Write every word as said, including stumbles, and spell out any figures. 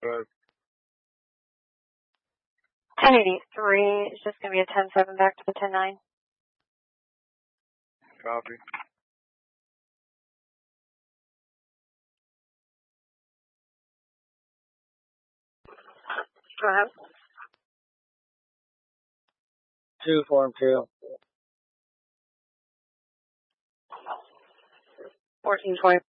But ten eighty-three, it's just going to be a ten seven back to the ten nine. copy. Go ahead. Two, form two. fourteen twenty.